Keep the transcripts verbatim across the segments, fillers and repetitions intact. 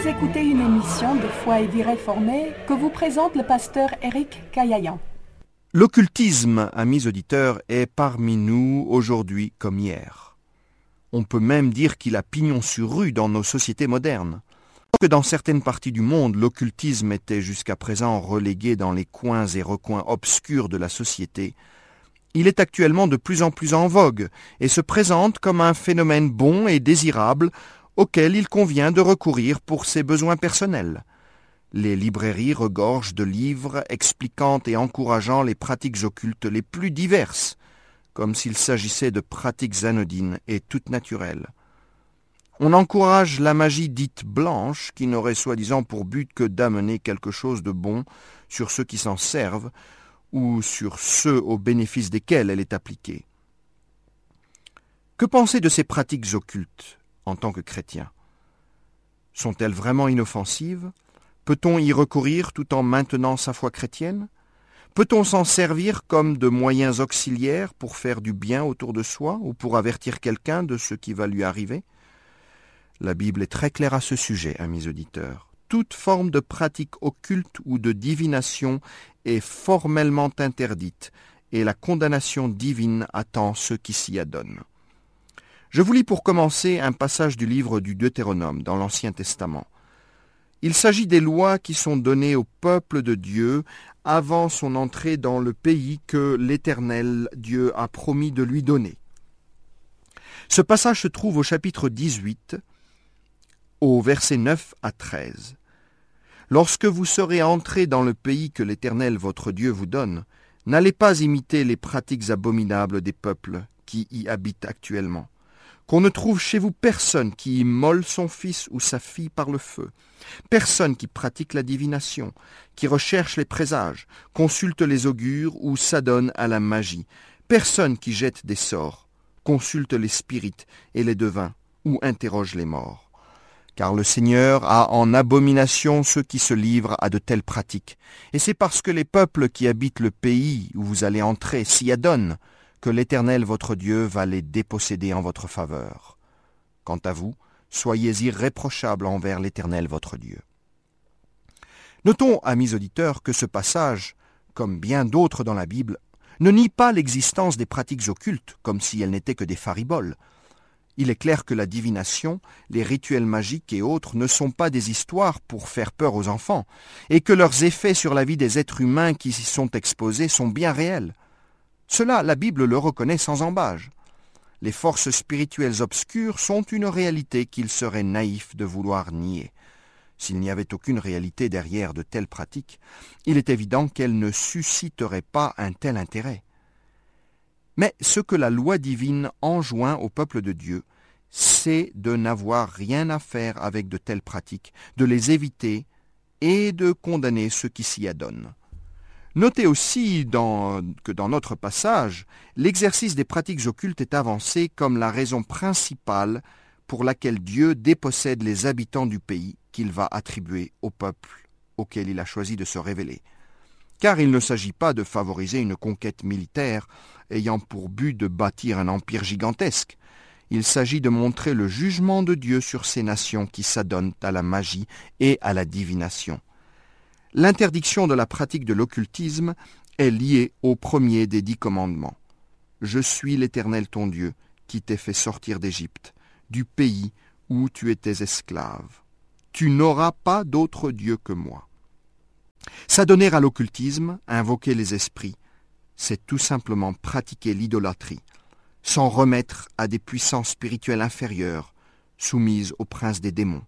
Vous écoutez une émission de Foi et Vie Réformée que vous présente le pasteur Éric Caillayan. L'occultisme, amis auditeurs, est parmi nous aujourd'hui comme hier. On peut même dire qu'il a pignon sur rue dans nos sociétés modernes. Que dans certaines parties du monde, l'occultisme était jusqu'à présent relégué dans les coins et recoins obscurs de la société, il est actuellement de plus en plus en vogue et se présente comme un phénomène bon et désirable auquel il convient de recourir pour ses besoins personnels. Les librairies regorgent de livres expliquant et encourageant les pratiques occultes les plus diverses, comme s'il s'agissait de pratiques anodines et toutes naturelles. On encourage la magie dite blanche, qui n'aurait soi-disant pour but que d'amener quelque chose de bon sur ceux qui s'en servent, ou sur ceux au bénéfice desquels elle est appliquée. Que penser de ces pratiques occultes en tant que chrétien? Sont-elles vraiment inoffensives? Peut-on y recourir tout en maintenant sa foi chrétienne? Peut-on s'en servir comme de moyens auxiliaires pour faire du bien autour de soi ou pour avertir quelqu'un de ce qui va lui arriver? La Bible est très claire à ce sujet, amis auditeurs. Toute forme de pratique occulte ou de divination est formellement interdite et la condamnation divine attend ceux qui s'y adonnent. Je vous lis pour commencer un passage du livre du Deutéronome dans l'Ancien Testament. Il s'agit des lois qui sont données au peuple de Dieu avant son entrée dans le pays que l'Éternel Dieu a promis de lui donner. Ce passage se trouve au chapitre dix-huit, au versets neuf à treize. Lorsque vous serez entrés dans le pays que l'Éternel votre Dieu vous donne, n'allez pas imiter les pratiques abominables des peuples qui y habitent actuellement. Qu'on ne trouve chez vous personne qui immole son fils ou sa fille par le feu, personne qui pratique la divination, qui recherche les présages, consulte les augures ou s'adonne à la magie, personne qui jette des sorts, consulte les spirites et les devins ou interroge les morts. Car le Seigneur a en abomination ceux qui se livrent à de telles pratiques. Et c'est parce que les peuples qui habitent le pays où vous allez entrer s'y adonnent que l'Éternel votre Dieu va les déposséder en votre faveur. Quant à vous, soyez irréprochables envers l'Éternel votre Dieu. Notons, amis auditeurs, que ce passage, comme bien d'autres dans la Bible, ne nie pas l'existence des pratiques occultes, comme si elles n'étaient que des fariboles. Il est clair que la divination, les rituels magiques et autres ne sont pas des histoires pour faire peur aux enfants, et que leurs effets sur la vie des êtres humains qui y sont exposés sont bien réels. Cela, la Bible le reconnaît sans ambages. Les forces spirituelles obscures sont une réalité qu'il serait naïf de vouloir nier. S'il n'y avait aucune réalité derrière de telles pratiques, il est évident qu'elles ne susciteraient pas un tel intérêt. Mais ce que la loi divine enjoint au peuple de Dieu, c'est de n'avoir rien à faire avec de telles pratiques, de les éviter et de condamner ceux qui s'y adonnent. Notez aussi dans, que dans notre passage, l'exercice des pratiques occultes est avancé comme la raison principale pour laquelle Dieu dépossède les habitants du pays qu'il va attribuer au peuple auquel il a choisi de se révéler. Car il ne s'agit pas de favoriser une conquête militaire ayant pour but de bâtir un empire gigantesque. Il s'agit de montrer le jugement de Dieu sur ces nations qui s'adonnent à la magie et à la divination. L'interdiction de la pratique de l'occultisme est liée au premier des dix commandements. « Je suis l'Éternel ton Dieu, qui t'ai fait sortir d'Égypte, du pays où tu étais esclave. Tu n'auras pas d'autre Dieu que moi. » S'adonner à l'occultisme, invoquer les esprits, c'est tout simplement pratiquer l'idolâtrie, s'en remettre à des puissances spirituelles inférieures, soumises au prince des démons.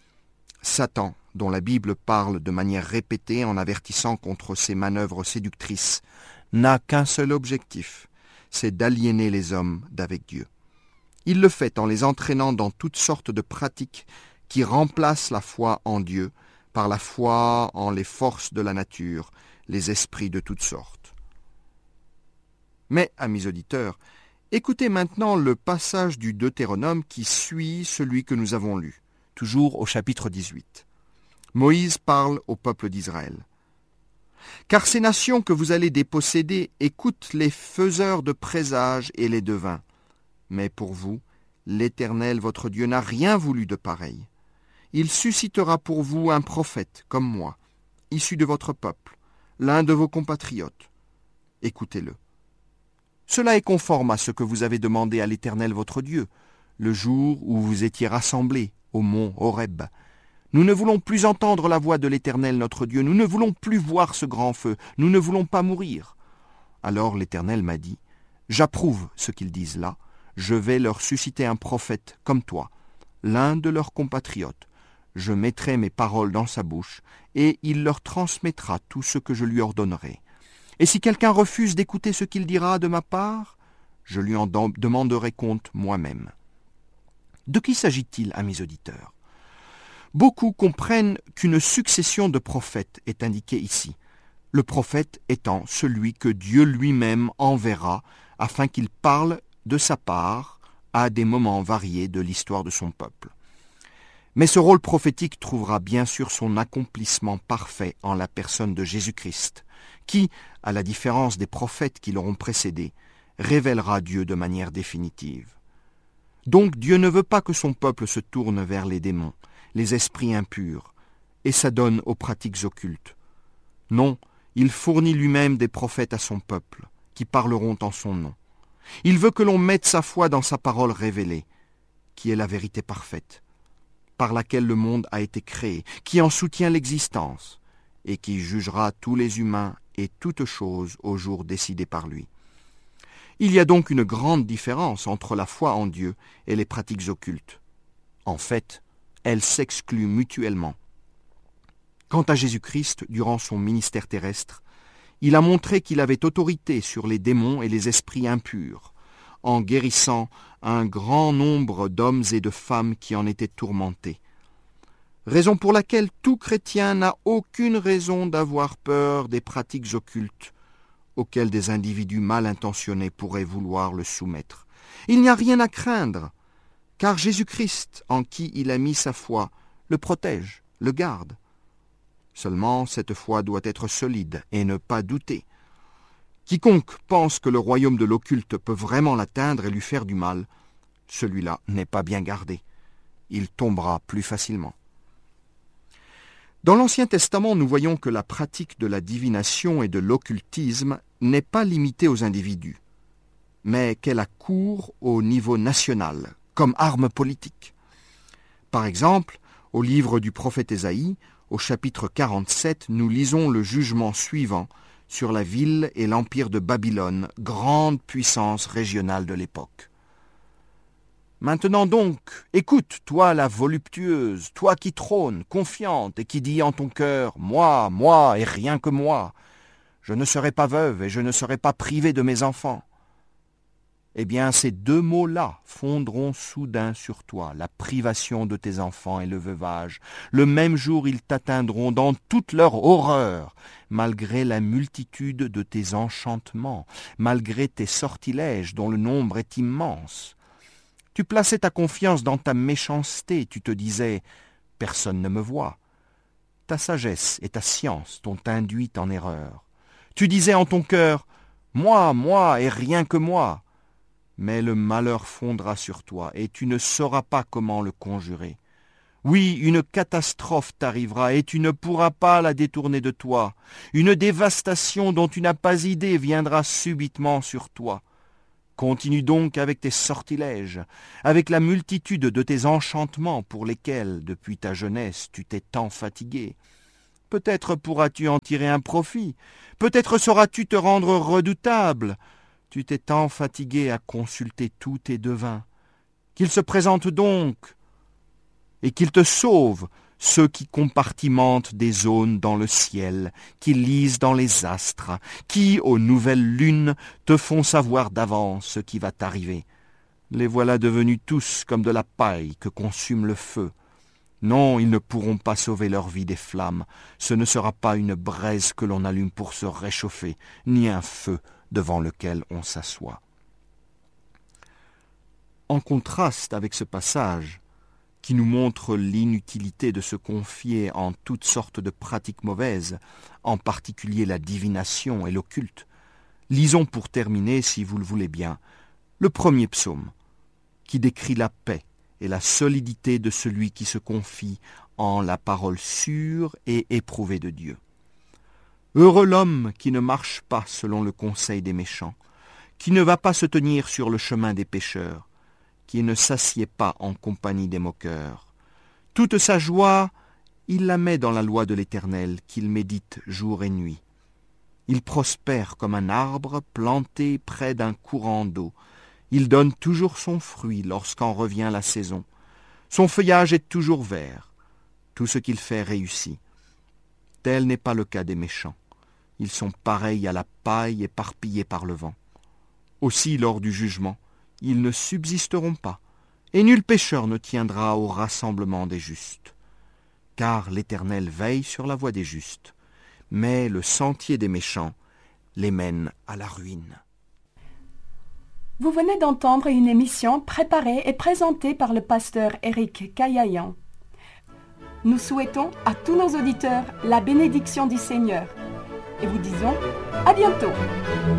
Satan, dont la Bible parle de manière répétée en avertissant contre ses manœuvres séductrices, n'a qu'un seul objectif, c'est d'aliéner les hommes d'avec Dieu. Il le fait en les entraînant dans toutes sortes de pratiques qui remplacent la foi en Dieu par la foi en les forces de la nature, les esprits de toutes sortes. Mais, amis auditeurs, écoutez maintenant le passage du Deutéronome qui suit celui que nous avons lu, toujours au chapitre dix-huit. Moïse parle au peuple d'Israël. « Car ces nations que vous allez déposséder écoutent les faiseurs de présages et les devins. Mais pour vous, l'Éternel votre Dieu n'a rien voulu de pareil. il suscitera pour vous un prophète, comme moi, issu de votre peuple, l'un de vos compatriotes. Écoutez-le. Cela est conforme à ce que vous avez demandé à l'Éternel votre Dieu, le jour où vous étiez rassemblés au mont Horeb. Nous ne voulons plus entendre la voix de l'Éternel notre Dieu, nous ne voulons plus voir ce grand feu, nous ne voulons pas mourir. Alors l'Éternel m'a dit, j'approuve ce qu'ils disent là, je vais leur susciter un prophète comme toi, l'un de leurs compatriotes. Je mettrai mes paroles dans sa bouche, et il leur transmettra tout ce que je lui ordonnerai. Et si quelqu'un refuse d'écouter ce qu'il dira de ma part, je lui en demanderai compte moi-même. De qui s'agit-il, amis auditeurs ? Beaucoup comprennent qu'une succession de prophètes est indiquée ici, le prophète étant celui que Dieu lui-même enverra afin qu'il parle de sa part à des moments variés de l'histoire de son peuple. Mais ce rôle prophétique trouvera bien sûr son accomplissement parfait en la personne de Jésus-Christ, qui, à la différence des prophètes qui l'auront précédé, révélera Dieu de manière définitive. Donc Dieu ne veut pas que son peuple se tourne vers les démons, les esprits impurs, et s'adonne aux pratiques occultes. Non, il fournit lui-même des prophètes à son peuple, qui parleront en son nom. Il veut que l'on mette sa foi dans sa parole révélée, qui est la vérité parfaite, par laquelle le monde a été créé, qui en soutient l'existence, et qui jugera tous les humains et toutes choses au jour décidé par lui. Il y a donc une grande différence entre la foi en Dieu et les pratiques occultes. En fait, elles s'excluent mutuellement. Quant à Jésus-Christ, durant son ministère terrestre, il a montré qu'il avait autorité sur les démons et les esprits impurs, en guérissant un grand nombre d'hommes et de femmes qui en étaient tourmentés. Raison pour laquelle tout chrétien n'a aucune raison d'avoir peur des pratiques occultes auxquelles des individus mal intentionnés pourraient vouloir le soumettre. Il n'y a rien à craindre, car Jésus-Christ, en qui il a mis sa foi, le protège, le garde. Seulement, cette foi doit être solide et ne pas douter. Quiconque pense que le royaume de l'occulte peut vraiment l'atteindre et lui faire du mal, celui-là n'est pas bien gardé. Il tombera plus facilement. Dans l'Ancien Testament, nous voyons que la pratique de la divination et de l'occultisme n'est pas limitée aux individus, mais qu'elle a cours au niveau national, comme arme politique. Par exemple, au livre du prophète Ésaïe, au chapitre quarante-sept, nous lisons le jugement suivant sur la ville et l'empire de Babylone, grande puissance régionale de l'époque. Maintenant donc, écoute, toi la voluptueuse, toi qui trônes, confiante, et qui dis en ton cœur, moi, moi, et rien que moi, je ne serai pas veuve et je ne serai pas privée de mes enfants. Eh bien, ces deux mots-là fondront soudain sur toi, la privation de tes enfants et le veuvage. Le même jour, ils t'atteindront dans toute leur horreur, malgré la multitude de tes enchantements, malgré tes sortilèges dont le nombre est immense. Tu plaçais ta confiance dans ta méchanceté, tu te disais « personne ne me voit ». Ta sagesse et ta science t'ont induit en erreur. Tu disais en ton cœur « moi, moi et rien que moi ». Mais le malheur fondra sur toi, et tu ne sauras pas comment le conjurer. Oui, une catastrophe t'arrivera, et tu ne pourras pas la détourner de toi. Une dévastation dont tu n'as pas idée viendra subitement sur toi. Continue donc avec tes sortilèges, avec la multitude de tes enchantements pour lesquels, depuis ta jeunesse, tu t'es tant fatigué. Peut-être pourras-tu en tirer un profit, peut-être sauras-tu te rendre redoutable. Tu t'es tant fatigué à consulter tous tes devins. Qu'ils se présentent donc et qu'ils te sauvent, ceux qui compartimentent des zones dans le ciel, qui lisent dans les astres, qui, aux nouvelles lunes, te font savoir d'avance ce qui va t'arriver. Les voilà devenus tous comme de la paille que consume le feu. Non, ils ne pourront pas sauver leur vie des flammes. Ce ne sera pas une braise que l'on allume pour se réchauffer, ni un feu devant lequel on s'assoit. En contraste avec ce passage, qui nous montre l'inutilité de se confier en toutes sortes de pratiques mauvaises, en particulier la divination et l'occulte, lisons pour terminer, si vous le voulez bien, le premier psaume, qui décrit la paix et la solidité de celui qui se confie en la parole sûre et éprouvée de Dieu. Heureux l'homme qui ne marche pas selon le conseil des méchants, qui ne va pas se tenir sur le chemin des pécheurs, qui ne s'assied pas en compagnie des moqueurs. Toute sa joie, il la met dans la loi de l'Éternel, qu'il médite jour et nuit. Il prospère comme un arbre planté près d'un courant d'eau. Il donne toujours son fruit lorsqu'en revient la saison. Son feuillage est toujours vert. Tout ce qu'il fait réussit. Tel n'est pas le cas des méchants. Ils sont pareils à la paille éparpillée par le vent. Aussi, lors du jugement, ils ne subsisteront pas, et nul pécheur ne tiendra au rassemblement des justes. Car l'Éternel veille sur la voie des justes, mais le sentier des méchants les mène à la ruine. Vous venez d'entendre une émission préparée et présentée par le pasteur Éric Kayayan. Nous souhaitons à tous nos auditeurs la bénédiction du Seigneur et vous disons à bientôt.